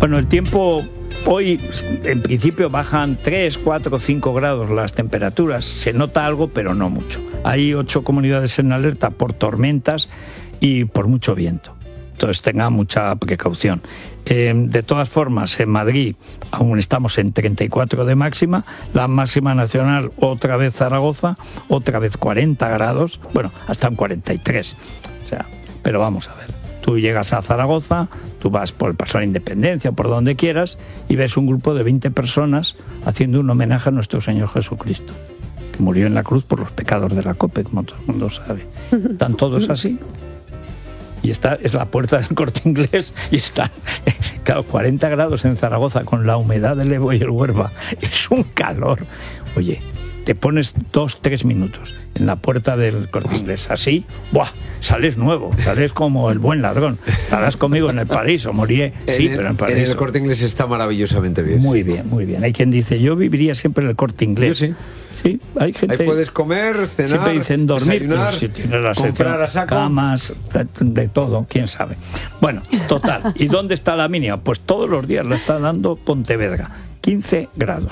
Bueno, el tiempo hoy en principio bajan 3, 4, 5 grados las temperaturas. Se nota algo, pero no mucho. Hay 8 comunidades en alerta por tormentas y por mucho viento. Entonces tengan mucha precaución. De todas formas, en Madrid aún estamos en 34 de máxima. La máxima nacional, otra vez Zaragoza, otra vez 40 grados. Bueno, hasta un 43. O sea, pero vamos a ver. Tú llegas a Zaragoza, tú vas por el Paso de la Independencia, por donde quieras, y ves un grupo de 20 personas haciendo un homenaje a nuestro Señor Jesucristo, que murió en la cruz por los pecados de la COPE, como todo el mundo sabe. Están todos así. Y esta es la puerta del Corte Inglés y está, claro, 40 grados en Zaragoza con la humedad del Ebro y el Huerva. Es un calor. Oye, te pones 2-3 minutos en la puerta del Corte Inglés así, ¡buah! Sales nuevo, sales como el buen ladrón. Estarás conmigo en el paraíso, moriré, sí, pero en el paraíso. En el Corte Inglés está maravillosamente bien. Muy bien, muy bien. Hay quien dice, yo viviría siempre en el Corte Inglés. Yo sí. Sí, hay gente. Ahí puedes comer, cenar, siempre dicen dormir, desayunar, pero si tienes la comprar a saco. Camas, de todo, quién sabe. Bueno, total. ¿Y dónde está la mínima? Pues todos los días la está dando Pontevedra, 15 grados.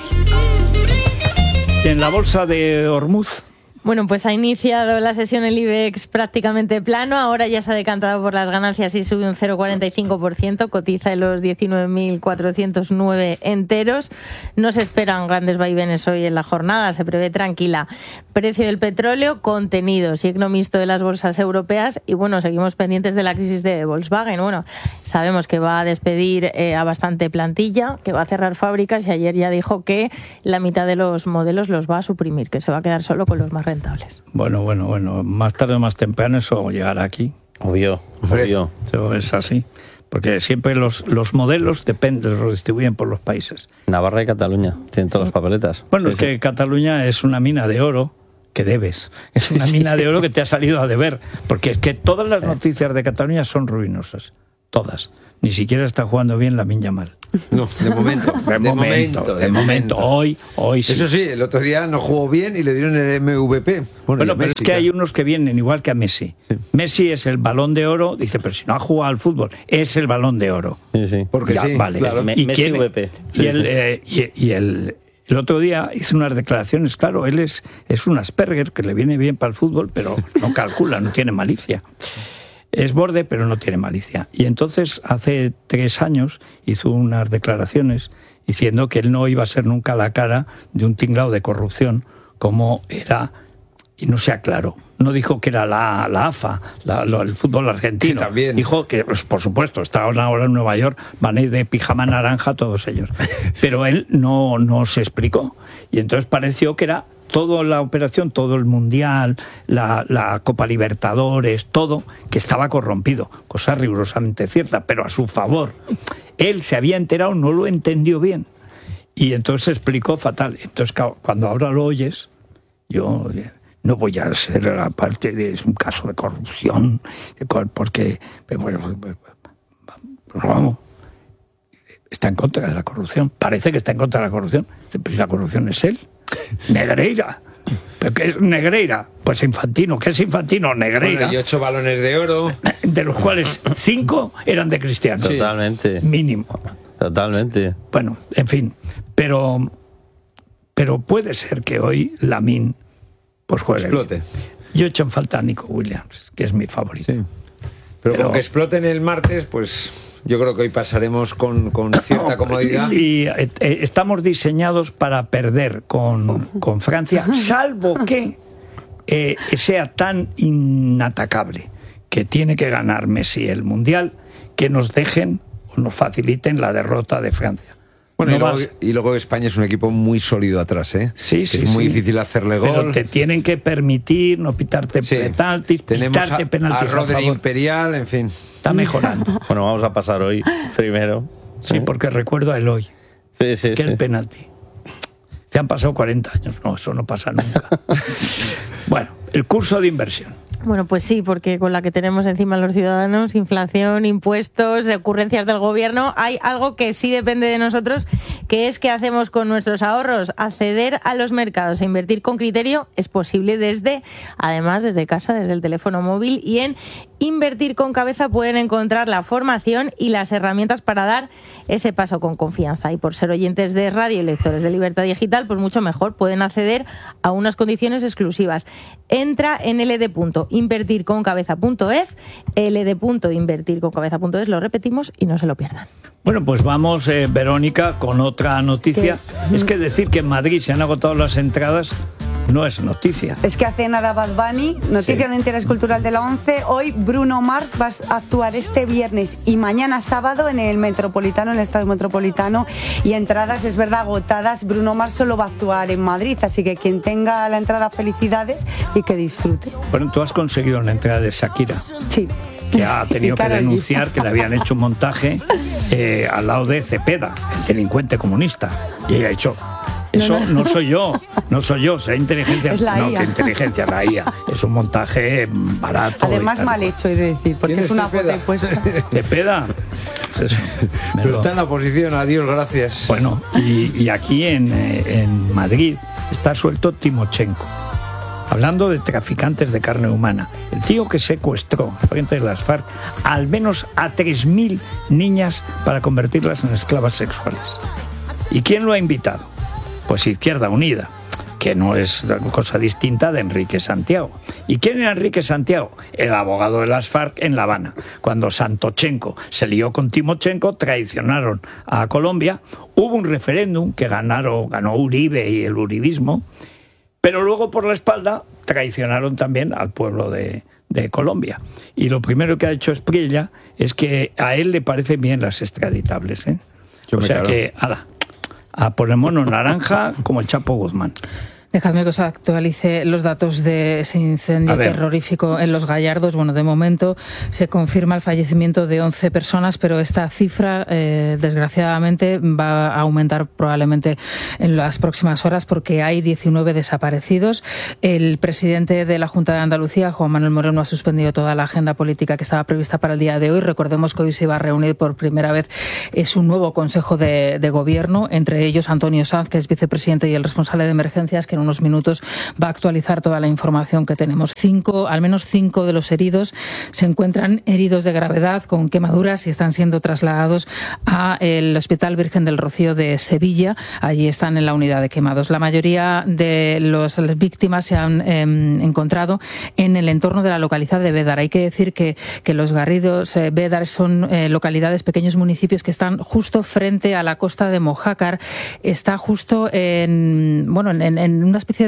En la bolsa de Ormuz. Bueno, pues ha iniciado la sesión el IBEX prácticamente plano, ahora ya se ha decantado por las ganancias y sube un 0,45%, cotiza en los 19.409 enteros. No se esperan grandes vaivenes hoy en la jornada, se prevé tranquila. Precio del petróleo contenido, signo mixto de las bolsas europeas y bueno, seguimos pendientes de la crisis de Volkswagen. Bueno, sabemos que va a despedir a bastante plantilla, que va a cerrar fábricas y ayer ya dijo que la mitad de los modelos los va a suprimir, que se va a quedar solo con los más rentables. Bueno, más tarde o más temprano eso llegará aquí. Obvio. Eso es así. Porque siempre los modelos dependen, los distribuyen por los países. Navarra y Cataluña tienen todas las papeletas. Bueno, sí, es que Cataluña es una mina de oro que debes. Es una mina de oro que te ha salido a deber. Porque es que todas las noticias de Cataluña son ruinosas. Todas. Ni siquiera está jugando bien Lamine Yamal. No, de momento. De momento. Hoy sí. Eso sí, el otro día no jugó bien y le dieron el MVP. Bueno, pero es que hay unos que vienen igual que a Messi. Sí. Messi es el Balón de Oro, dice, pero si no ha jugado al fútbol, es el Balón de Oro. Sí. Porque ya, sí, vale. Claro. Messi MVP. Y el otro día hizo unas declaraciones, claro, él es un Asperger que le viene bien para el fútbol, pero no calcula, no tiene malicia. Es borde, pero no tiene malicia. Y entonces, hace 3 años, hizo unas declaraciones diciendo que él no iba a ser nunca la cara de un tinglao de corrupción, como era, y no se aclaró. No dijo que era la AFA, el fútbol argentino. También. Dijo que, pues, por supuesto, está ahora en Nueva York, van a ir de pijama naranja todos ellos. Pero él no se explicó. Y entonces pareció que era toda la operación, todo el Mundial, la Copa Libertadores, todo, que estaba corrompido. Cosa rigurosamente cierta, pero a su favor. Él se había enterado, no lo entendió bien. Y entonces se explicó fatal. Entonces, cuando ahora lo oyes, yo no voy a ser la parte de un caso de corrupción, porque vamos, está en contra de la corrupción. Parece que está en contra de la corrupción. Pero si la corrupción es él. Negreira. ¿Pero qué es Negreira? Pues Infantino. ¿Qué es Infantino? Negreira. Bueno, y 8 balones de oro. De los cuales 5 eran de Cristiano. Sí. Totalmente. Mínimo. Totalmente. Bueno, en fin. Pero puede ser que hoy Lamine pues juegue. Explote. Yo he hecho en falta a Nico Williams, que es mi favorito. Sí. Pero con que exploten el martes, pues yo creo que hoy pasaremos con cierta comodidad. Y estamos diseñados para perder con Francia, salvo que sea tan inatacable que tiene que ganar Messi el Mundial, que nos dejen o nos faciliten la derrota de Francia. Bueno, y luego España es un equipo muy sólido atrás, ¿eh? Sí, es muy difícil hacerle gol. Pero te tienen que permitir no pitarte penaltis, quitarte penaltis a Rodri Imperial, en fin. Está mejorando. Bueno, vamos a pasar hoy primero. Sí, porque recuerdo a Eloy. Sí. Que el penalti. Te han pasado 40 años. No, eso no pasa nunca. Bueno, el curso de inversión. Bueno, pues sí, porque con la que tenemos encima los ciudadanos, inflación, impuestos, ocurrencias del gobierno, hay algo que sí depende de nosotros, que es qué hacemos con nuestros ahorros. Acceder a los mercados e invertir con criterio es posible además desde casa, desde el teléfono móvil, y en Invertir con Cabeza pueden encontrar la formación y las herramientas para dar ese paso con confianza. Y por ser oyentes de radio y lectores de Libertad Digital, pues mucho mejor, pueden acceder a unas condiciones exclusivas. Entra en ld.invertirconcabeza.es, ld.invertirconcabeza.es, lo repetimos y no se lo pierdan. Bueno, pues vamos, Verónica, con otra noticia. Es que decir que en Madrid se han agotado las entradas no es noticia. Es que hace nada Bad Bunny, noticia de interés cultural de la 11. Hoy Bruno Mars va a actuar este viernes y mañana sábado en el Metropolitano, en el Estadio Metropolitano, y entradas, es verdad, agotadas. Bruno Mars solo va a actuar en Madrid, así que quien tenga la entrada, felicidades y que disfrute. Bueno, tú has conseguido una entrada de Shakira. Sí. Que ha tenido que denunciar que le habían hecho un montaje al lado de Cepeda, el delincuente comunista. Y ella ha dicho... Eso no soy yo, sea inteligencia. Es la IA. Que inteligencia, la IA. Es un montaje barato. Además mal hecho, he de decir, porque es una foto puesta. Cepeda. Pero está en la oposición, adiós, gracias. Bueno, y aquí en Madrid está suelto Timochenko. Hablando de traficantes de carne humana, el tío que secuestró frente de las FARC al menos a 3.000 niñas para convertirlas en esclavas sexuales. ¿Y quién lo ha invitado? Pues Izquierda Unida, que no es cosa distinta de Enrique Santiago. ¿Y quién era Enrique Santiago? El abogado de las FARC en La Habana. Cuando Santochenko se lió con Timochenko, traicionaron a Colombia, hubo un referéndum que ganó Uribe y el uribismo, pero luego por la espalda traicionaron también al pueblo de Colombia. Y lo primero que ha hecho Espriella es que a él le parecen bien las extraditables, ¿eh? O sea que, a por el mono naranja como el Chapo Guzmán. Dejadme que os actualice los datos de ese incendio terrorífico en Los Gallardos. Bueno, de momento se confirma el fallecimiento de 11 personas, pero esta cifra, desgraciadamente, va a aumentar probablemente en las próximas horas porque hay 19 desaparecidos. El presidente de la Junta de Andalucía, Juan Manuel Moreno, ha suspendido toda la agenda política que estaba prevista para el día de hoy. Recordemos que hoy se iba a reunir por primera vez un nuevo Consejo de Gobierno, entre ellos Antonio Sanz, que es vicepresidente y el responsable de emergencias, que en unos minutos va a actualizar toda la información que tenemos. Al menos 5 de los heridos se encuentran heridos de gravedad con quemaduras y están siendo trasladados al Hospital Virgen del Rocío de Sevilla. Allí están en la unidad de quemados. La mayoría de las víctimas se han encontrado en el entorno de la localidad de Bédar. Hay que decir que los Garridos, Bédar, son localidades, pequeños municipios que están justo frente a la costa de Mojácar. Está justo en una especie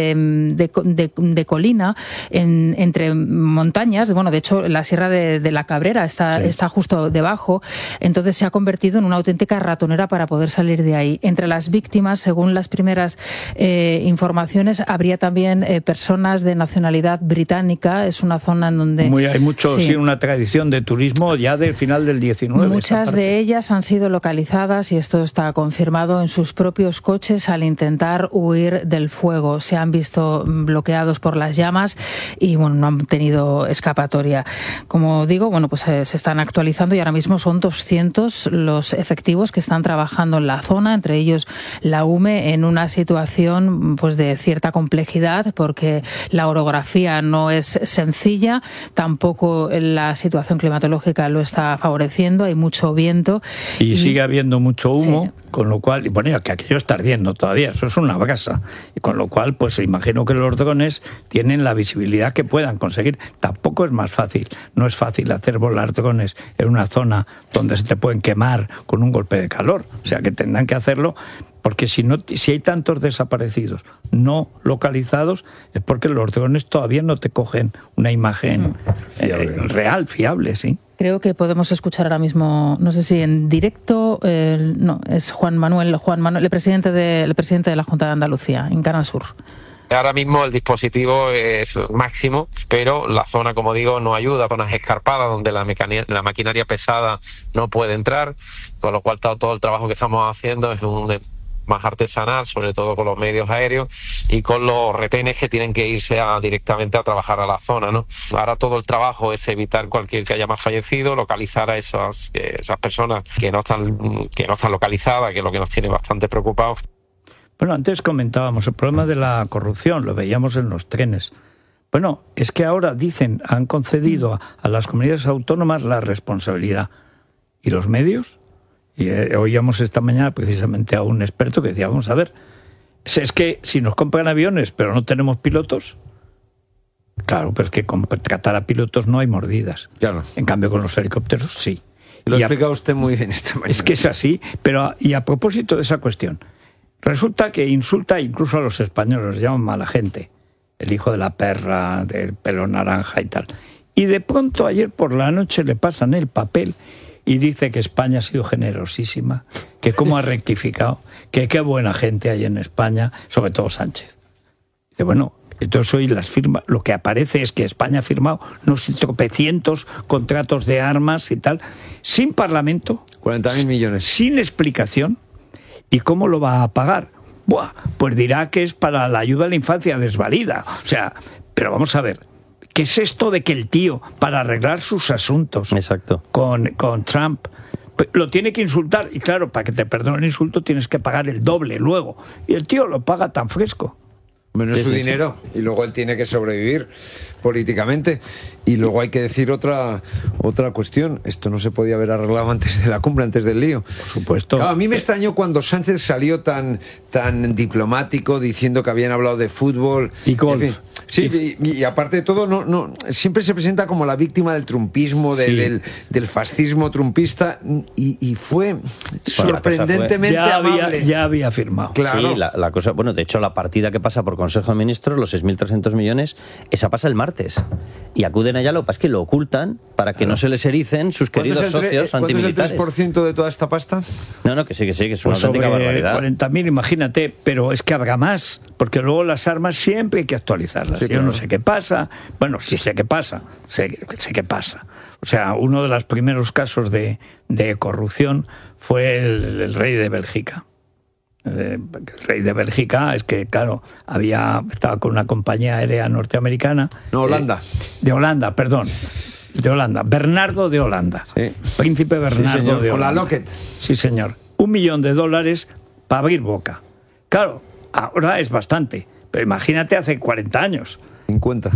de colina entre montañas. Bueno, de hecho, la Sierra de la Cabrera está justo debajo. Entonces se ha convertido en una auténtica ratonera para poder salir de ahí. Entre las víctimas, según las primeras informaciones, habría también personas de nacionalidad británica. Es una zona en donde... hay mucho, una tradición de turismo ya del final del 19. Muchas de ellas han sido localizadas, y esto está confirmado, en sus propios coches al intentar huir del fuego. Se han visto bloqueados por las llamas y no han tenido escapatoria. Como digo, se están actualizando y ahora mismo son 200 los efectivos que están trabajando en la zona, entre ellos la UME, en una situación de cierta complejidad, porque la orografía no es sencilla, tampoco la situación climatológica lo está favoreciendo, hay mucho viento. Y sigue habiendo mucho humo. Sí. Con lo cual, que aquello está ardiendo todavía, eso es una brasa. Y con lo cual, imagino que los drones tienen la visibilidad que puedan conseguir. Tampoco es más fácil, no es fácil hacer volar drones en una zona donde se te pueden quemar con un golpe de calor. O sea, que tendrán que hacerlo, porque si hay tantos desaparecidos no localizados, es porque los drones todavía no te cogen una imagen real, fiable, ¿sí? Creo que podemos escuchar ahora mismo, no sé si en directo, es Juan Manuel, el presidente de la Junta de Andalucía, en Canal Sur. Ahora mismo el dispositivo es máximo, pero la zona, como digo, no ayuda. Zonas escarpadas donde la maquinaria pesada no puede entrar, con lo cual todo el trabajo que estamos haciendo es más artesanal, sobre todo con los medios aéreos y con los retenes que tienen que irse directamente a trabajar a la zona, ¿no? Ahora todo el trabajo es evitar cualquier que haya más fallecido, localizar a esas personas que no están localizadas, que es lo que nos tiene bastante preocupados. Bueno, antes comentábamos el problema de la corrupción, lo veíamos en los trenes. Bueno, es que ahora han concedido a las comunidades autónomas la responsabilidad. ¿Y los medios? Y oíamos esta mañana precisamente a un experto que decía, vamos a ver, es que si nos compran aviones pero no tenemos pilotos, claro, pero es que con contratar a pilotos no hay mordidas. Claro. En cambio con los helicópteros sí. Lo ha explicado usted muy bien esta mañana. Es que es así, pero y a propósito de esa cuestión, resulta que insulta incluso a los españoles, los llaman mala gente, el hijo de la perra, del pelo naranja y tal. Y de pronto ayer por la noche le pasan el papel y dice que España ha sido generosísima, que cómo ha rectificado, que qué buena gente hay en España, sobre todo Sánchez. Dice, bueno, entonces hoy las firmas, lo que aparece es que España ha firmado unos tropecientos contratos de armas y tal, sin Parlamento, 40.000 millones. Sin explicación. ¿Y cómo lo va a pagar? Buah, pues dirá que es para la ayuda a la infancia desvalida. O sea, pero vamos a ver, ¿qué es esto de que el tío, para arreglar sus asuntos con Trump, lo tiene que insultar? Y claro, para que te perdone el insulto tienes que pagar el doble luego. Y el tío lo paga tan fresco. Menos su dinero, y luego él tiene que sobrevivir políticamente. Y luego hay que decir otra cuestión. Esto no se podía haber arreglado antes de la cumbre, antes del lío. Por supuesto. Claro, a mí me extrañó cuando Sánchez salió tan diplomático, diciendo que habían hablado de fútbol y golf. En fin, sí, y aparte de todo, no siempre se presenta como la víctima del trumpismo, del fascismo trumpista, y fue sorprendentemente amable. Ya había firmado. Claro. Sí, la cosa, bueno, de hecho la partida que pasa por Consejo de Ministros, los 6.300 millones, esa pasa el martes. Y acuden allá, lo que pasa es que lo ocultan para que no se les ericen sus queridos socios antimilitares. ¿Cuánto es el 3% de toda esta pasta? No, que sí, que es una auténtica barbaridad. 40.000, imagínate, pero es que habrá más, porque luego las armas siempre hay que actualizarlas. Sí, yo no sé qué pasa, bueno, sí sé qué pasa, sé qué pasa. O sea, uno de los primeros casos de corrupción fue el rey de Bélgica. El rey de Bélgica es que, claro, estaba con una compañía aérea norteamericana. No, Holanda. De Holanda, perdón. De Holanda. Bernardo de Holanda. Sí. Príncipe Bernardo de Holanda. Con la Lockheed. Sí, señor. $1 millón para abrir boca. Claro, ahora es bastante, pero imagínate hace 40 años. 50.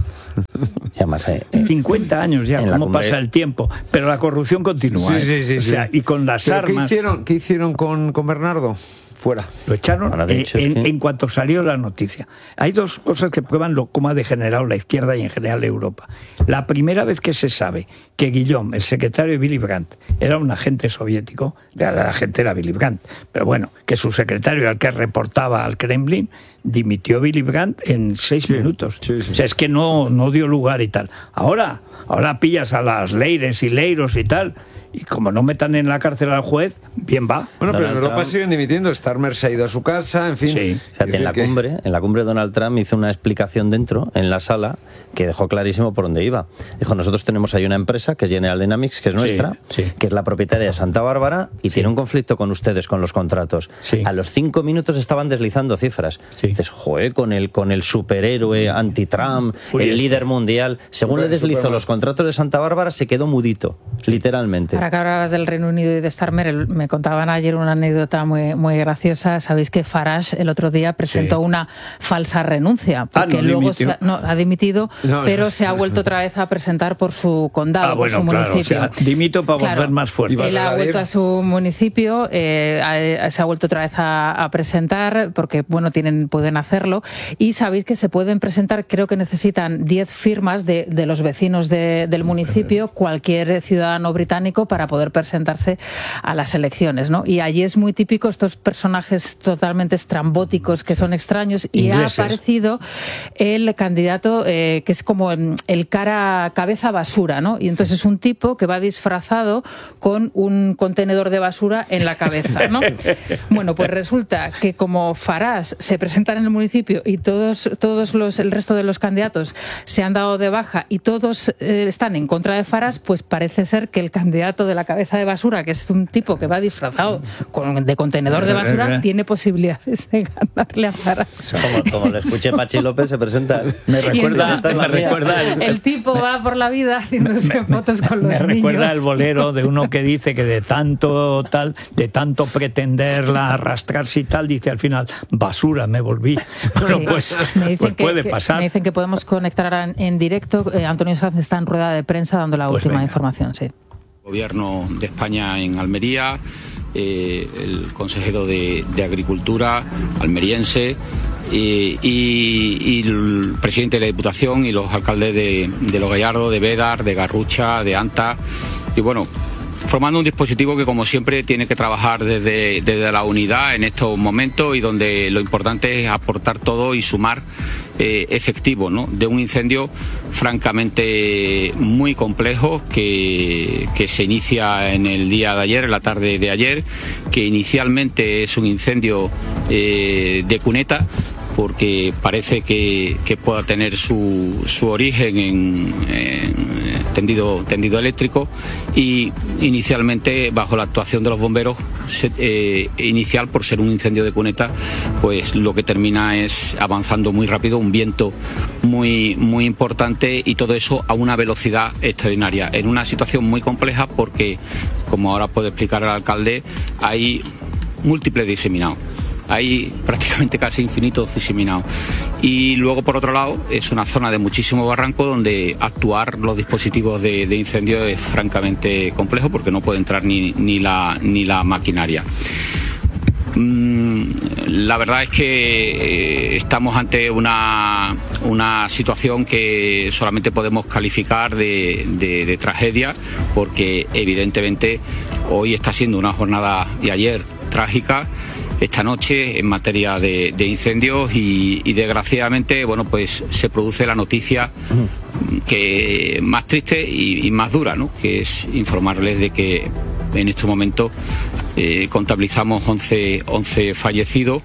50 años ya, cómo pasa el tiempo. Pero la corrupción continúa. Sí. O sea, y con las armas. ¿Qué hicieron con Bernardo? Fuera. Lo echaron en cuanto salió la noticia. Hay dos cosas que prueban cómo ha degenerado la izquierda y en general Europa. La primera vez que se sabe que Guillaume, el secretario de Willy Brandt, era un agente soviético, la gente era Willy Brandt, pero bueno, que su secretario, al que reportaba al Kremlin, dimitió Willy Brandt en 6 minutos. Sí. O sea, es que no dio lugar y tal. Ahora pillas a las Leires y Leiros y tal, y como no metan en la cárcel al juez, bien va. Bueno, pero en Europa siguen dimitiendo. Starmer se ha ido a su casa, en fin. Sí. Fíjate, en la cumbre Donald Trump hizo una explicación dentro, en la sala, que dejó clarísimo por dónde iba. Dijo, nosotros tenemos ahí una empresa, que es General Dynamics, que es nuestra, que es la propietaria de Santa Bárbara, y tiene un conflicto con ustedes, con los contratos. Sí. A los 5 minutos estaban deslizando cifras. Dices, joder, con el superhéroe anti-Trump, el líder mundial. Según le deslizó los contratos de Santa Bárbara, se quedó mudito, literalmente. Ahora que hablabas del Reino Unido y de Starmer, me contaban ayer una anécdota muy graciosa. Sabéis que Farage el otro día presentó una falsa renuncia, porque luego ha dimitido, pero se ha vuelto otra vez a presentar por su condado, por su municipio. O sea, dimito para volver más fuerte. Él ha vuelto a su municipio, se ha vuelto otra vez a presentar, porque pueden hacerlo, y sabéis que se pueden presentar, creo que necesitan 10 firmas de los vecinos del municipio, cualquier ciudadano británico, para poder presentarse a las elecciones, ¿no? Y allí es muy típico estos personajes totalmente estrambóticos que son extraños, y ingleses. Ha aparecido el candidato que es como el cabeza basura, ¿no? Y entonces es un tipo que va disfrazado con un contenedor de basura en la cabeza, ¿no? Bueno, pues resulta que como Farage se presentan en el municipio y el resto de los candidatos se han dado de baja y todos están en contra de Farage, pues parece ser que el candidato dato de la cabeza de basura, que es un tipo que va disfrazado de contenedor de basura, tiene posibilidades de ganarle a Zara. Como le escuché Pachi López se presenta. Me recuerda el tipo va por la vida haciéndose fotos con los niños. Me recuerda el bolero de uno que dice que de tanto pretenderla, arrastrarse y tal, dice al final, basura, me volví. Bueno, pues puede pasar. Me dicen que podemos conectar ahora en directo. Antonio Sanz está en rueda de prensa dando la última información. Sí. Gobierno de España en Almería, el consejero de Agricultura almeriense y el presidente de la Diputación y los alcaldes de Los Gallardos, de Bédar, de Garrucha, de Anta, y bueno, formando un dispositivo que, como siempre, tiene que trabajar desde la unidad en estos momentos y donde lo importante es aportar todo y sumar efectivo, ¿no?, de un incendio francamente muy complejo que se inicia en el día de ayer, en la tarde de ayer, que inicialmente es un incendio de cuneta, porque parece que pueda tener su origen en tendido eléctrico, y inicialmente, bajo la actuación de los bomberos inicial, por ser un incendio de cuneta, pues lo que termina es avanzando muy rápido, un viento muy importante, y todo eso a una velocidad extraordinaria, en una situación muy compleja porque, como ahora puede explicar el alcalde, hay múltiples diseminados. Hay prácticamente casi infinitos diseminados. Y luego, por otro lado, es una zona de muchísimo barranco donde actuar los dispositivos de incendio es francamente complejo, porque no puede entrar ni la maquinaria. La verdad es que estamos ante una situación que solamente podemos calificar de tragedia, porque evidentemente hoy está siendo una jornada, y ayer, trágica, esta noche en materia de incendios, y desgraciadamente, bueno, pues se produce la noticia que más triste y más dura, ¿no?, que es informarles de que en este momento contabilizamos 11 fallecidos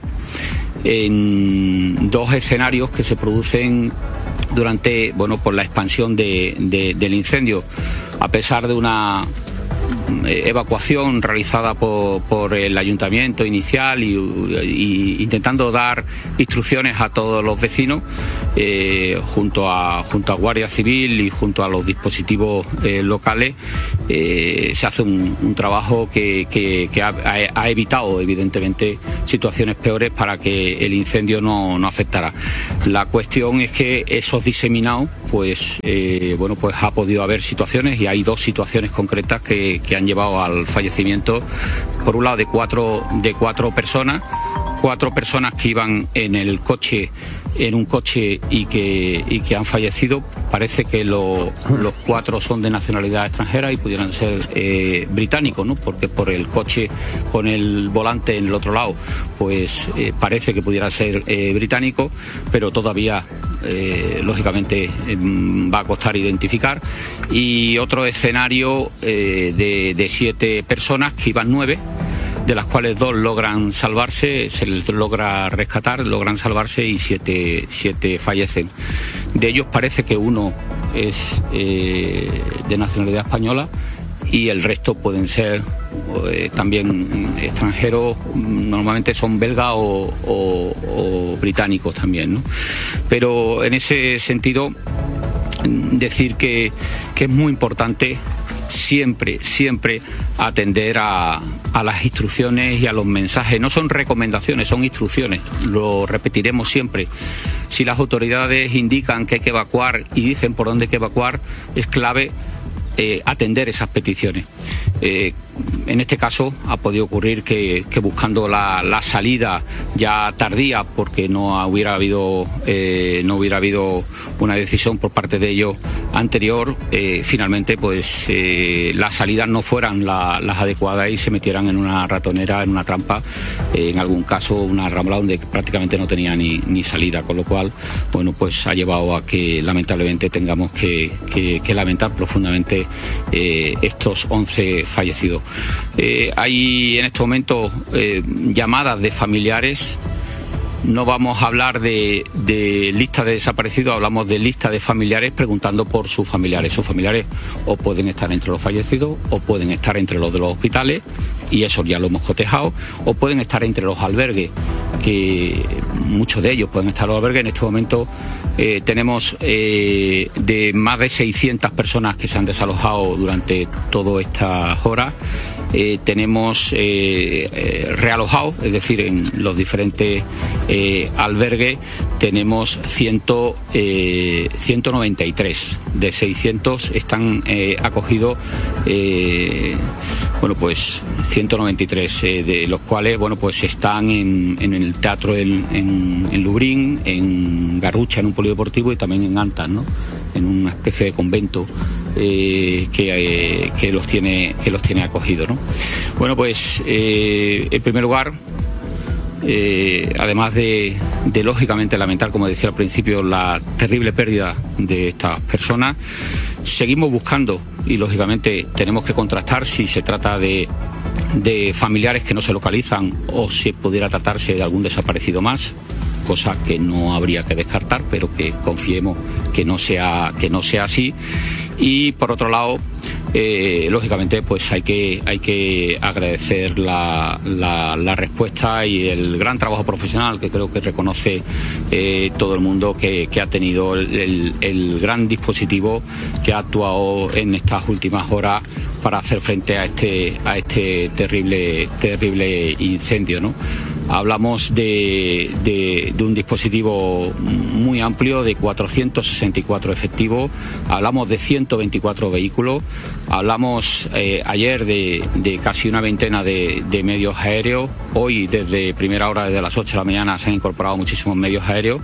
en dos escenarios que se producen durante, por la expansión del incendio, a pesar de una evacuación realizada por el ayuntamiento inicial y intentando dar instrucciones a todos los vecinos, junto a Guardia Civil y junto a los dispositivos locales. Se hace un trabajo que ha evitado, evidentemente, situaciones peores para que el incendio no afectara. La cuestión es que esos diseminados, pues ha podido haber situaciones, y hay dos situaciones concretas que han llevado al fallecimiento, por un lado, de cuatro personas que iban en un coche y que han fallecido. Parece que los cuatro son de nacionalidad extranjera y pudieran ser británicos, ¿no?, porque por el coche con el volante en el otro lado, pues parece que pudiera ser británico, pero todavía lógicamente va a costar identificar. Y otro escenario de 7 personas, que iban 9, de las cuales 2 logran salvarse, se les logra rescatar, logran salvarse, y 7 fallecen. De ellos parece que uno es de nacionalidad española, y el resto pueden ser también extranjeros, normalmente son belgas o británicos también, ¿no? Pero en ese sentido, decir que es muy importante siempre atender a las instrucciones y a los mensajes. No son recomendaciones, son instrucciones. Lo repetiremos siempre. Si las autoridades indican que hay que evacuar y dicen por dónde hay que evacuar, es clave atender esas peticiones. En este caso ha podido ocurrir que buscando la salida ya tardía, porque no hubiera habido una decisión por parte de ellos anterior, finalmente pues las salidas no fueran las adecuadas y se metieran en una ratonera, en una trampa, en algún caso una rambla donde prácticamente no tenía ni salida, con lo cual, bueno, pues ha llevado a que lamentablemente tengamos que lamentar profundamente estos 11 fallecidos. Hay en este momento llamadas de familiares No vamos a hablar de lista de desaparecidos, hablamos de lista de familiares preguntando por sus familiares. Sus familiares o pueden estar entre los fallecidos o pueden estar entre los de los hospitales, y eso ya lo hemos cotejado, o pueden estar entre los albergues, que muchos de ellos pueden estar en los albergues. En este momento tenemos de más de 600 personas que se han desalojado durante todas estas horas. Tenemos realojados, es decir, en los diferentes albergues tenemos 193. De 600 están acogidos, bueno, pues 193, de los cuales, bueno, pues están en el teatro en Lubrín, en Garrucha, en un polideportivo, y también en Antas, ¿no?, en una especie de convento que los tiene acogidos, ¿no? Bueno, pues en primer lugar, además de lógicamente lamentar, como decía al principio, la terrible pérdida de estas personas, seguimos buscando, y lógicamente tenemos que contrastar si se trata de familiares que no se localizan o si pudiera tratarse de algún desaparecido más, cosa que no habría que descartar, pero que confiemos que no sea así. Y por otro lado, lógicamente, pues hay que agradecer la respuesta y el gran trabajo profesional que creo que reconoce todo el mundo, que ha tenido el gran dispositivo que ha actuado en estas últimas horas para hacer frente a este terrible incendio, ¿no? Hablamos de un dispositivo muy amplio, de 464 efectivos, hablamos de 124 vehículos, hablamos ayer de casi una veintena de medios aéreos. Hoy, desde primera hora, desde las 8 de la mañana, se han incorporado muchísimos medios aéreos,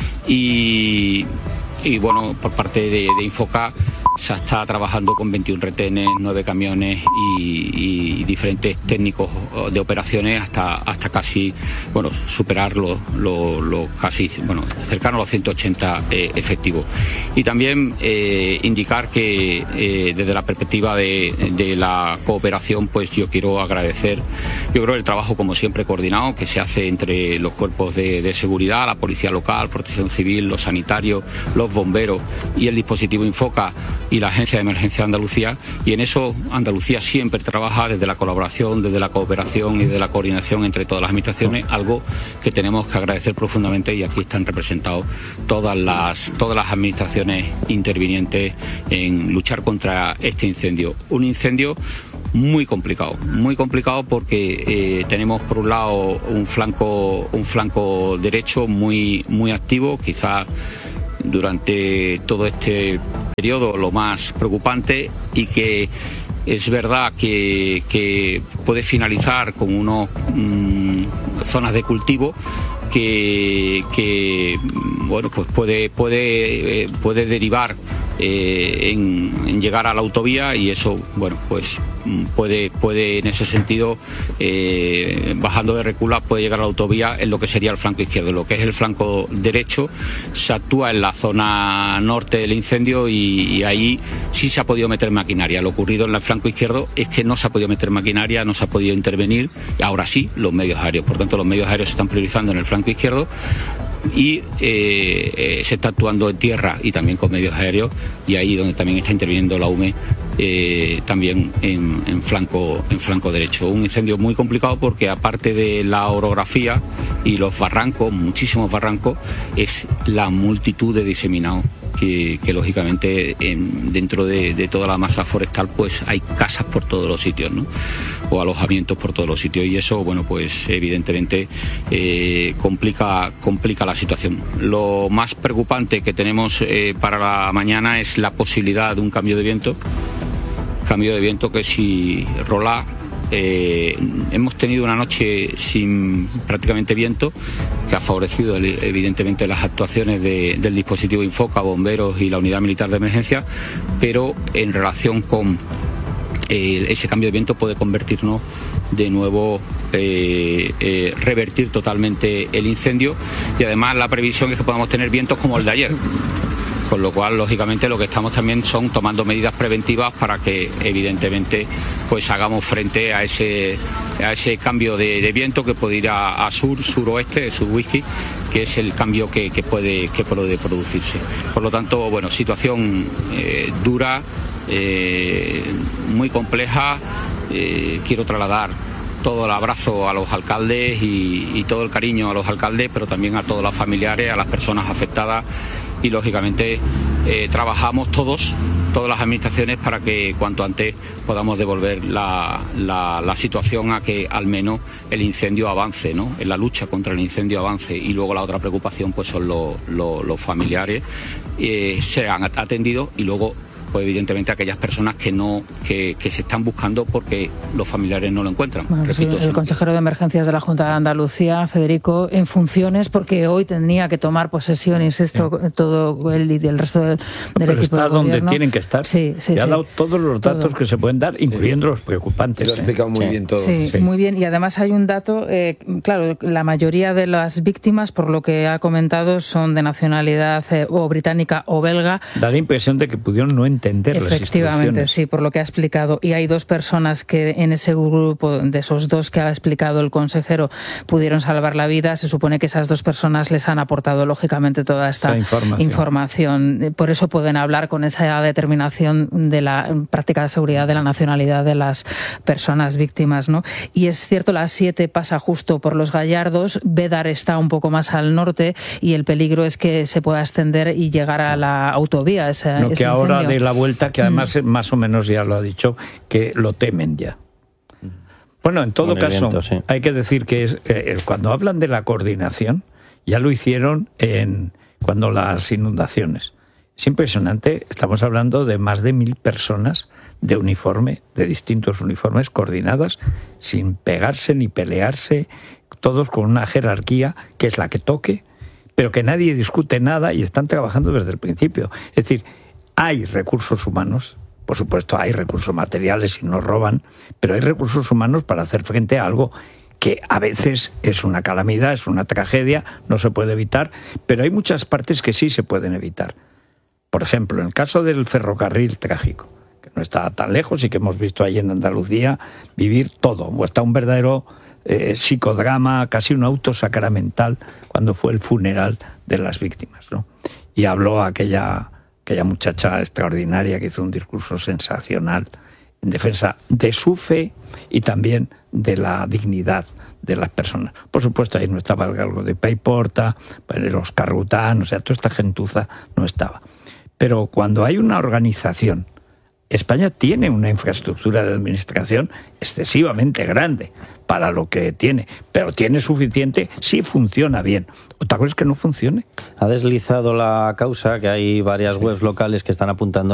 y bueno, por parte de Infoca se está trabajando con 21 retenes, 9 camiones y diferentes técnicos de operaciones hasta casi, bueno, superar los casi, bueno, cercano a los 180 efectivos. Y también indicar que desde la perspectiva de la cooperación, pues yo quiero agradecer, yo creo, el trabajo, como siempre, coordinado que se hace entre los cuerpos de seguridad, la policía local, protección civil, los sanitarios, los bomberos y el dispositivo Infoca y la Agencia de Emergencia de Andalucía, y en eso Andalucía siempre trabaja desde la colaboración, desde la cooperación y desde la coordinación entre todas las administraciones, algo que tenemos que agradecer profundamente, y aquí están representados todas las administraciones intervinientes en luchar contra este incendio. Un incendio muy complicado porque tenemos por un lado un flanco derecho muy activo, quizás durante todo este periodo lo más preocupante, y que es verdad que puede finalizar con unas zonas de cultivo que bueno, pues puede derivar en llegar a la autovía, y eso, bueno, pues puede en ese sentido, bajando de Recula, puede llegar a la autovía en lo que sería el flanco izquierdo. Lo que es el flanco derecho se actúa en la zona norte del incendio, y ahí sí se ha podido meter maquinaria. Lo ocurrido en el flanco izquierdo es que no se ha podido meter maquinaria, no se ha podido intervenir, y ahora sí los medios aéreos. Por tanto, los medios aéreos se están priorizando en el flanco izquierdo, y se está actuando en tierra y también con medios aéreos, y ahí donde también está interviniendo la UME, también en flanco derecho. Un incendio muy complicado porque, aparte de la orografía y los barrancos, muchísimos barrancos, es la multitud de diseminados que lógicamente dentro de toda la masa forestal pues hay casas por todos los sitios, ¿no?, o alojamientos por todos los sitios, y eso, bueno, pues evidentemente complica la situación. Lo más preocupante que tenemos para la mañana es la posibilidad de un cambio de viento que, si rola, hemos tenido una noche sin prácticamente viento, que ha favorecido evidentemente las actuaciones del dispositivo Infoca, bomberos y la unidad militar de emergencia, pero en relación con ese cambio de viento puede convertirnos de nuevo, revertir totalmente el incendio, y además la previsión es que podamos tener vientos como el de ayer. con lo cual, lógicamente, lo que estamos también son tomando medidas preventivas para que, evidentemente, pues hagamos frente a ese cambio de viento que puede ir a sur, suroeste, sur-whisky, que es el cambio que puede producirse. Por lo tanto, bueno, situación dura, muy compleja. Quiero trasladar todo el abrazo a los alcaldes y todo el cariño a los alcaldes, pero también a todos los familiares, a las personas afectadas, y lógicamente trabajamos todas las administraciones para que cuanto antes podamos devolver la situación a que al menos el incendio avance, ¿no? En la lucha contra el incendio avance. Y luego la otra preocupación pues son los familiares, sean atendidos, y luego pues evidentemente aquellas personas que se están buscando porque los familiares no lo encuentran. Bueno, repito, el consejero de Emergencias de la Junta de Andalucía, Federico, en funciones, porque hoy tenía que tomar posesión, insisto, todo él y el resto del equipo de gobierno. Donde tienen que estar. Sí, y ha dado todos los datos que se pueden dar, incluyendo los preocupantes. Lo ha explicado muy bien todo. Sí, muy bien. Y además hay un dato, claro, la mayoría de las víctimas, por lo que ha comentado, son de nacionalidad o británica o belga. Da la impresión de que pudieron no entender efectivamente, sí, por lo que ha explicado. Y hay dos personas que en ese grupo, de esos dos que ha explicado el consejero, pudieron salvar la vida. Se supone que esas dos personas les han aportado, lógicamente, toda esta información. Por eso pueden hablar con esa determinación de la práctica de seguridad de la nacionalidad de las personas víctimas, ¿no? Y es cierto, la 7 pasa justo por Los Gallardos, Bédar está un poco más al norte, y el peligro es que se pueda extender y llegar a la autovía. Que ahora de la vuelta, que además más o menos ya lo ha dicho, que lo temen ya. Bueno, en todo caso, hay que decir que cuando hablan de la coordinación, ya lo hicieron cuando las inundaciones. Es impresionante, estamos hablando de más de 1.000 personas de uniforme, de distintos uniformes, coordinadas, sin pegarse ni pelearse, todos con una jerarquía que es la que toque, pero que nadie discute nada y están trabajando desde el principio. Es decir, hay recursos humanos, por supuesto hay recursos materiales y nos roban, pero hay recursos humanos para hacer frente a algo que a veces es una calamidad, es una tragedia, no se puede evitar, pero hay muchas partes que sí se pueden evitar. Por ejemplo, en el caso del ferrocarril trágico, que no está tan lejos y que hemos visto ahí en Andalucía vivir todo, o está un verdadero psicodrama, casi un auto sacramental, cuando fue el funeral de las víctimas, ¿no? Y habló aquella muchacha extraordinaria que hizo un discurso sensacional en defensa de su fe y también de la dignidad de las personas. Por supuesto, ahí no estaba algo de Paiporta, los Carrután, o sea, toda esta gentuza no estaba. Pero cuando hay una organización, España tiene una infraestructura de administración excesivamente grande para lo que tiene, pero tiene suficiente si funciona bien. ¿Otra cosa es que no funcione? Ha deslizado la causa, que hay varias webs locales que están apuntando